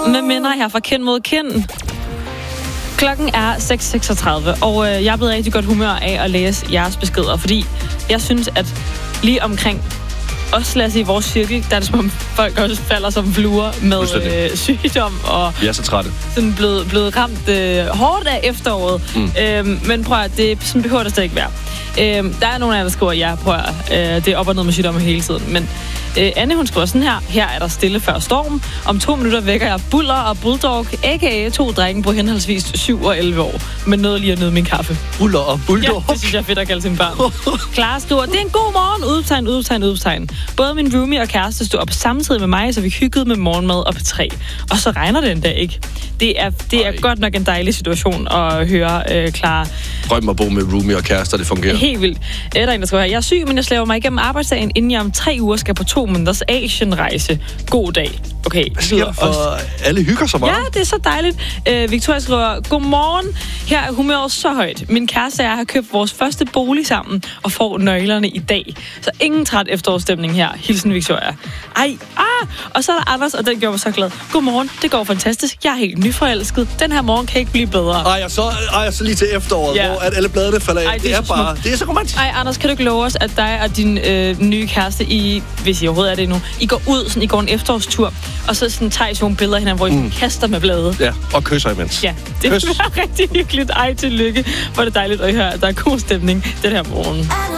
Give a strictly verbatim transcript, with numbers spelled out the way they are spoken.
med minder her fra Kind mod Kind. Klokken er seks seksogtredive, og øh, jeg er blevet rigtig godt humør af at læse jeres beskeder, fordi jeg synes, at lige omkring os, lad os sige, i vores cirkel, der er det som om folk også falder som fluer med øh, sygdom og vi er så trætte. Sådan blevet, blevet ramt øh, hårdt af efteråret. Mm. Øhm, men prøv at det sådan behøver det slet ikke være. Øhm, der er nogle af jer, der skriver, ja, prøv at øh, det er op og ned med sygdomme hele tiden. Men øh, Anne, hun skriver sådan her: her er der stille før storm. Om to minutter vækker jeg Buller og Bulldog, a k a to drenge på henholdsvis syv og elleve år. Men nødt lige at nyde min kaffe. Buller og Bulldog? Ja, det synes jeg er fedt at kalde sine børn. Clara skriver: det er en god morgen, udtegn, udtegn, udtegn. Både min roomie og kæreste stod op samtidig med mig, så vi hyggede med morgenmad og P tre. Og så regner det endda ikke. Det er, det er godt nok en dejlig situation at høre, øh, Clara. Drøm at bo med roomie og kærester, det fungerer. Helt vildt. Er der en, der skriver her: jeg er syg, men jeg slæver mig igennem arbejdsdagen, inden jeg om tre uger skal på to måneders Asien-rejse. God dag. Okay. Hvad sker der for? Alle hygger så meget. Ja, det er så dejligt. Øh, Victoria skriver: godmorgen. Her er humøret så højt. Min kæreste og jeg har købt vores første bolig sammen og får nøglerne i dag. Så ingen træt efterårsstemning her. Hilsen Victoria. Ej, ah! Og så er der Anders, og den gjorde mig så glad. Godmorgen, det går fantastisk. Jeg er helt nyforelsket. Den her morgen kan ikke blive bedre. Ej, og så, ej, så lige til efteråret, ja. Hvor at alle bladene falder af. Ej, det, det er, er bare, det er så romantisk. Ej, Anders, kan du ikke love os, at dig og din øh, nye kæreste, I, hvis I overhovedet er det nu, I går ud, sådan, I går en efterårstur, og så sådan, tager I sådan nogle billeder af hinanden, hvor I mm. kaster med blade. Ja, og kysser imens. Ja, det er rigtig hyggeligt. Ej, tillykke. Hvor er det dejligt at høre, at der er god stemning den her morgen.